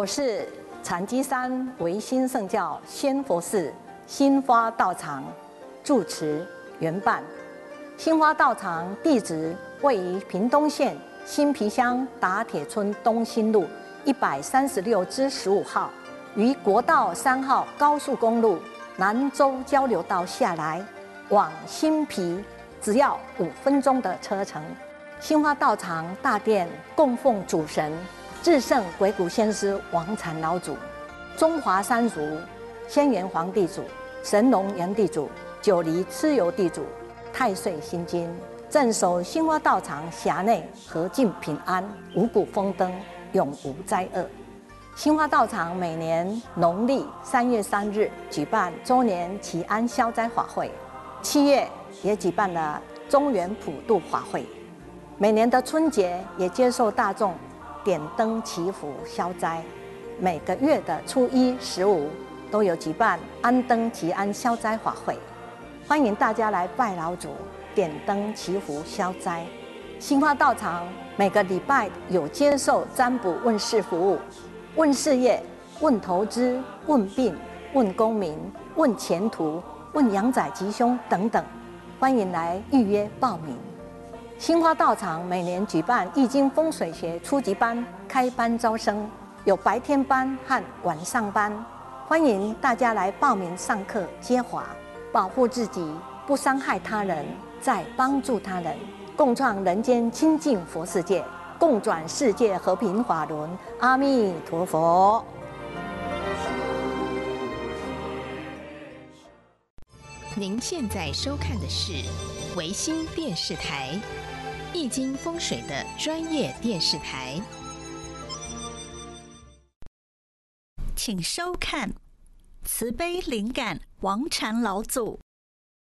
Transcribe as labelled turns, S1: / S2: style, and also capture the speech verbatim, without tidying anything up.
S1: 我是禅机山唯心圣教仙佛寺新花道场住持圆伴。新花道场地址位于屏东县新皮乡打铁村东兴路一百三十六之十五号，于国道三号高速公路南州交流道下来，往新皮只要五分钟的车程。新花道场大殿供奉主神至圣鬼谷先师王禅老祖、中华三祖、仙元皇地主、神农元地主、九黎蚩尤地主、太岁心经，镇守新花道场辖内和尽平安，五谷丰登，永无灾厄。新花道场每年农历三月三日举办周年祈安消灾法会，七月也举办了中元普渡法会。每年的春节也接受大众点灯祈福消灾，每个月的初一、十五都有举办安灯祈安消灾法会，欢迎大家来拜老祖、点灯祈福消灾。新花道场每个礼拜有接受占卜问事服务，问事业、问投资、问病、问功名、问前途、问阳仔吉凶等等，欢迎来预约报名。新花道场每年举办易经风水学初级班开班招生，有白天班和晚上班，欢迎大家来报名上课接华，保护自己，不伤害他人，再帮助他人，共创人间清净佛世界，共转世界和平法轮。阿弥陀佛。
S2: 您现在收看的是维新电视台易经风水的专业电视台，
S3: 请收看慈悲灵感王禅老祖